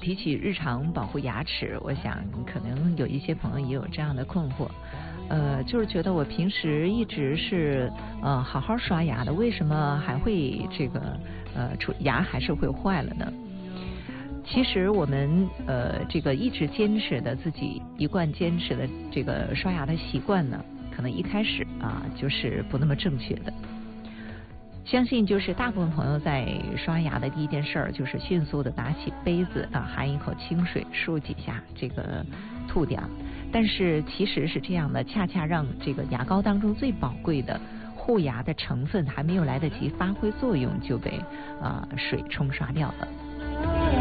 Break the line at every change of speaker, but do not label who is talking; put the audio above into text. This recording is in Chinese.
提起日常保护牙齿，我想可能有一些朋友也有这样的困惑，就是觉得我平时一直是好好刷牙的，为什么还会这个牙还是会坏了呢？其实我们这个一直坚持的自己一贯坚持的这个刷牙的习惯呢，可能一开始就是不那么正确的。相信就是大部分朋友在刷牙的第一件事儿就是迅速的拿起杯子含一口清水漱几下这个吐掉，但是其实是这样的，恰恰让这个牙膏当中最宝贵的护牙的成分还没有来得及发挥作用就被水冲刷掉了。